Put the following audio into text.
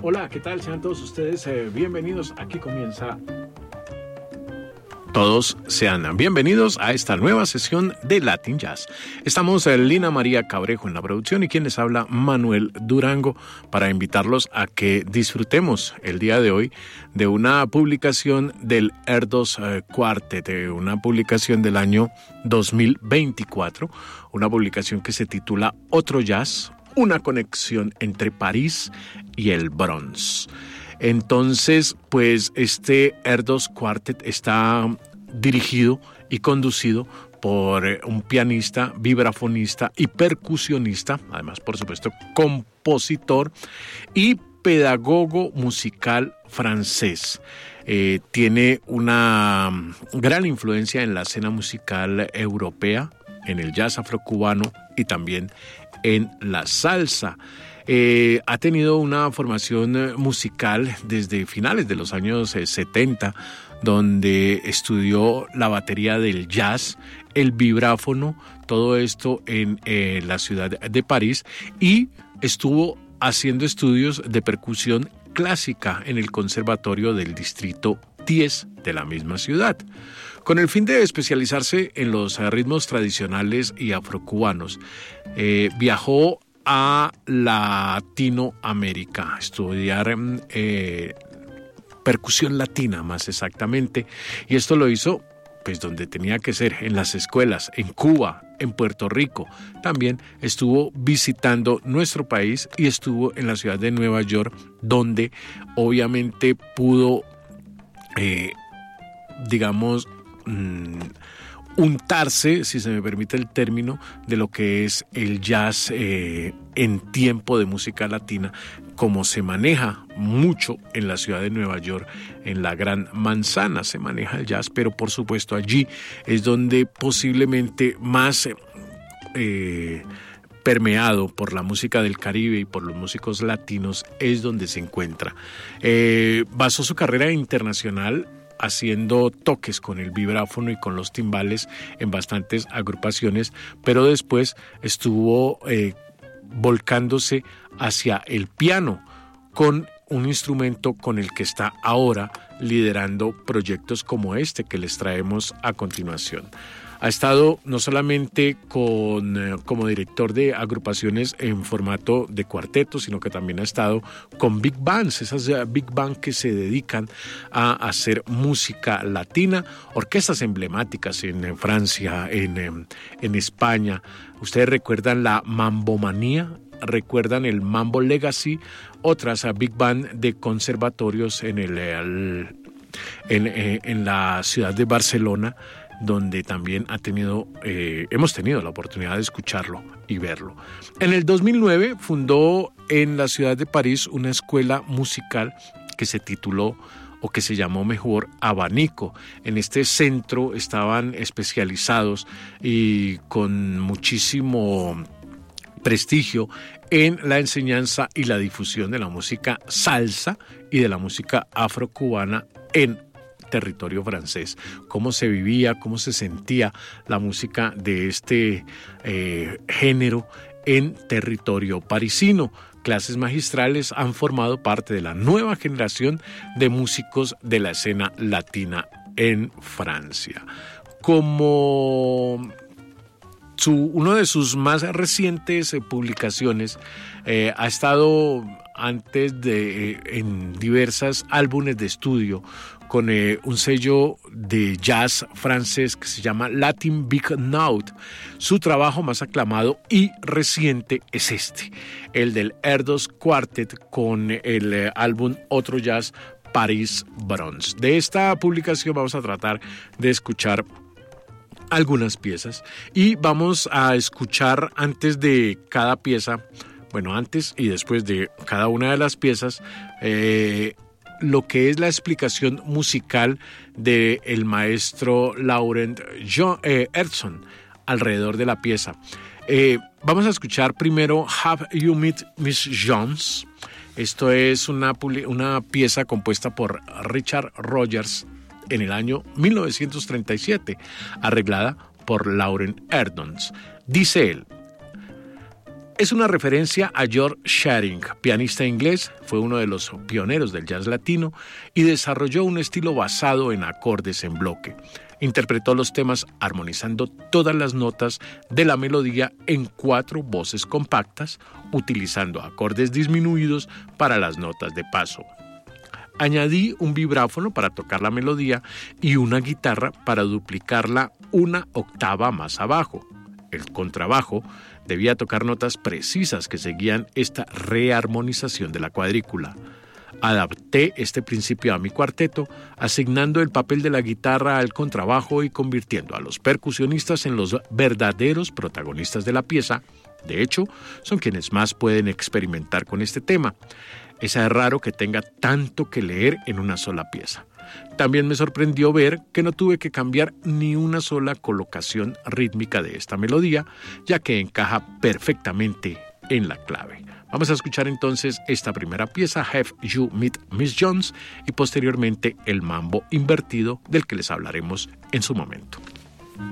Hola, ¿qué tal? Sean todos ustedes bienvenidos. Aquí comienza. Todos sean bienvenidos a esta nueva sesión de Latin Jazz. Estamos Lina María Cabrejo en la producción y quien les habla, Manuel Durango, para invitarlos a que disfrutemos el día de hoy de una publicación del Erdos Quartet, una publicación del año 2024, una publicación que se titula Otro Jazz, una conexión entre París y el Bronx. Entonces, pues este Erdos Quartet está dirigido y conducido por un pianista, vibrafonista y percusionista, además, por supuesto, compositor y pedagogo musical francés. Tiene una gran influencia en la escena musical europea, en el jazz afrocubano y también en la salsa. Ha tenido una formación musical desde finales de los años 70, donde estudió la batería del jazz, el vibráfono, todo esto en la ciudad de París, y estuvo haciendo estudios de percusión clásica en el Conservatorio del Distrito 10 de la misma ciudad. Con el fin de especializarse en los ritmos tradicionales y afrocubanos, viajó a Latinoamérica, a estudiar percusión latina más exactamente, y esto lo hizo pues donde tenía que ser, en las escuelas, en Cuba, en Puerto Rico. También estuvo visitando nuestro país y estuvo en la ciudad de Nueva York, donde obviamente pudo, untarse, si se me permite el término, de lo que es el jazz en tiempo de música latina, como se maneja mucho en la ciudad de Nueva York, en la Gran Manzana se maneja el jazz, pero por supuesto allí es donde posiblemente más permeado por la música del Caribe y por los músicos latinos es donde se encuentra. Basó su carrera internacional haciendo toques con el vibráfono y con los timbales en bastantes agrupaciones, pero después estuvo volcándose hacia el piano con un instrumento con el que está ahora liderando proyectos como este que les traemos a continuación. Ha estado no solamente como director de agrupaciones en formato de cuarteto, sino que también ha estado con big bands, esas big bands que se dedican a hacer música latina, orquestas emblemáticas en Francia, en España. Ustedes recuerdan la Mambomanía, recuerdan el Mambo Legacy, otras big band de conservatorios en la ciudad de Barcelona, donde también hemos tenido la oportunidad de escucharlo y verlo. En el 2009 fundó en la ciudad de París una escuela musical que se tituló, o que se llamó mejor, Abanico. En este centro estaban especializados y con muchísimo prestigio en la enseñanza y la difusión de la música salsa y de la música afrocubana en territorio francés. Cómo se vivía, cómo se sentía la música de este género en territorio parisino. Clases magistrales han formado parte de la nueva generación de músicos de la escena latina en Francia. Como uno de sus más recientes publicaciones, ha estado antes en diversos álbumes de estudio con un sello de jazz francés que se llama Latin Big Note. Su trabajo más aclamado y reciente es el del Erdos Quartet, con el álbum Otro Jazz, París Bronx. De esta publicación vamos a tratar de escuchar algunas piezas y vamos a escuchar antes de cada pieza, antes y después de cada una de las piezas, lo que es la explicación musical del maestro Laurent Herzog alrededor de la pieza. Vamos a escuchar primero Have You Met Miss Jones. Esto es una pieza compuesta por Richard Rogers en el año 1937, arreglada por Laurent Herzog. Dice él: Es una referencia a George Shearing, pianista inglés, fue uno de los pioneros del jazz latino y desarrolló un estilo basado en acordes en bloque. Interpretó los temas armonizando todas las notas de la melodía en 4 voces compactas, utilizando acordes disminuidos para las notas de paso. Añadí un vibráfono para tocar la melodía y una guitarra para duplicarla una octava más abajo. El contrabajo debía tocar notas precisas que seguían esta rearmonización de la cuadrícula. Adapté este principio a mi cuarteto, asignando el papel de la guitarra al contrabajo y convirtiendo a los percusionistas en los verdaderos protagonistas de la pieza. De hecho, son quienes más pueden experimentar con este tema. Es raro que tenga tanto que leer en una sola pieza. También me sorprendió ver que no tuve que cambiar ni una sola colocación rítmica de esta melodía, ya que encaja perfectamente en la clave. Vamos a escuchar entonces esta primera pieza, Have You Met Miss Jones, y posteriormente el mambo invertido del que les hablaremos en su momento.